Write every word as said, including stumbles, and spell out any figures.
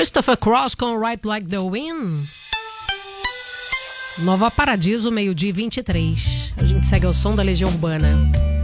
Christopher Cross com Ride Like the Wind. Nova Paradiso, meio-dia e vinte e três. A gente segue ao som da Legião Urbana.